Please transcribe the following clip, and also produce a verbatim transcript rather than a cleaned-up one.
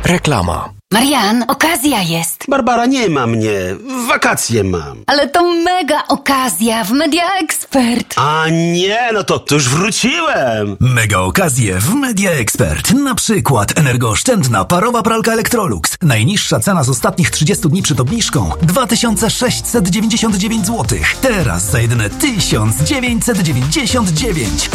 Reklama. Marian, okazja jest. Barbara, nie ma mnie. Wakacje mam. Ale to mega okazja w Media Expert. A nie, no to, to już wróciłem. Mega okazje w Media Expert. Na przykład energooszczędna parowa pralka Electrolux. Najniższa cena z ostatnich trzydziestu dni przed obniżką dwa tysiące sześćset dziewięćdziesiąt dziewięć złotych. Teraz za jedyne tysiąc dziewięćset dziewięćdziesiąt dziewięć.